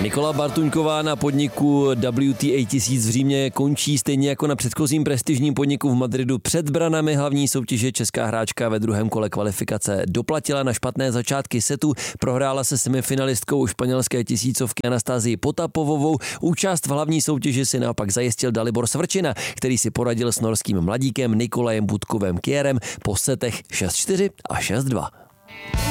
Nikola Bartuňková na podniku WTA 1000 v Římě končí stejně jako na předchozím prestižním podniku v Madridu před branami hlavní soutěže. Česká hráčka ve druhém kole kvalifikace doplatila na špatné začátky setu, prohrála se semifinalistkou španělské tisícovky Anastázii Potapovovou. Účast v hlavní soutěži si naopak zajistil Dalibor Svrčina, který si poradil s norským mladíkem Nikolajem Budkovem Kjærem po setech 6-4 a 6-2.